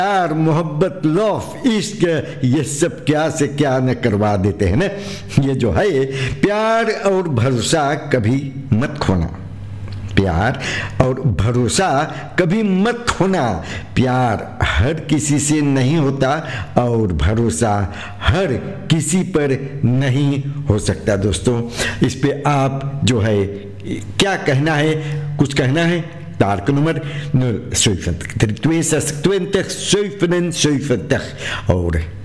प्यार मोहब्बत लव इश्क ये सब क्या से क्या न करवा देते हैं ना। ये जो है प्यार और भरोसा कभी मत खोना, प्यार और भरोसा कभी मत खोना। प्यार हर किसी से नहीं होता और भरोसा हर किसी पर नहीं हो सकता। दोस्तों इस पे आप जो है क्या कहना है, कुछ कहना है? Taak nummer 070 362 77 और